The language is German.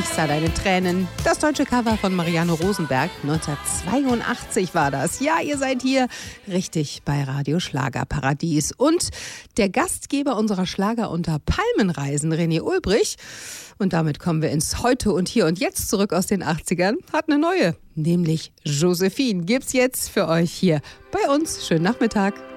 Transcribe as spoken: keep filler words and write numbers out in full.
Ich sah deine Tränen. Das deutsche Cover von Marianne Rosenberg. neunzehnhundertzweiundachtzig war das. Ja, ihr seid hier richtig bei Radio Schlagerparadies. Und der Gastgeber unserer Schlager unter Palmenreisen, René Ulbrich, und damit kommen wir ins Heute und Hier und Jetzt zurück aus den achtzigern, hat eine neue, nämlich Josephine. Gibt's jetzt für euch hier bei uns. Schönen Nachmittag.